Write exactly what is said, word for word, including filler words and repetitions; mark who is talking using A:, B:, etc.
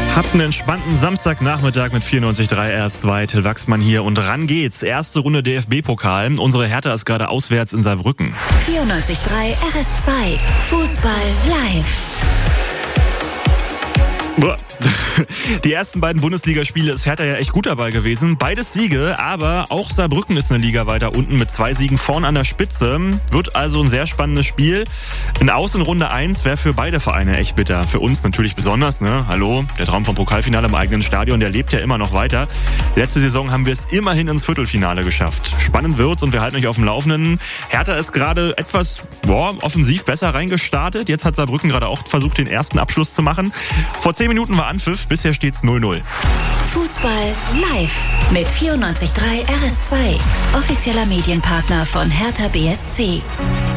A: Habt einen entspannten Samstagnachmittag mit vierundneunzig Komma drei R S zwei. Till Wachsmann hier und ran geht's. Erste Runde D F B-Pokal. Unsere Hertha ist gerade auswärts in Saarbrücken.
B: vierundneunzig Komma drei R S zwei. Fußball live.
A: Die ersten beiden Bundesligaspiele ist Hertha ja echt gut dabei gewesen. Beides Siege, aber auch Saarbrücken ist eine Liga weiter unten mit zwei Siegen vorn an der Spitze. Wird also ein sehr spannendes Spiel. In Außenrunde eins wäre für beide Vereine echt bitter. Für uns natürlich besonders, ne? Hallo, der Traum vom Pokalfinale im eigenen Stadion, der lebt ja immer noch weiter. Letzte Saison haben wir es immerhin ins Viertelfinale geschafft. Spannend wird's und wir halten euch auf dem Laufenden. Hertha ist gerade etwas boah, offensiv besser reingestartet. Jetzt hat Saarbrücken gerade auch versucht, den ersten Abschluss zu machen. Vor zehn Minuten war Anpfiff, bisher steht's null null.
B: Fußball live mit vierundneunzig Komma drei R S zwei. Offizieller Medienpartner von Hertha B S C.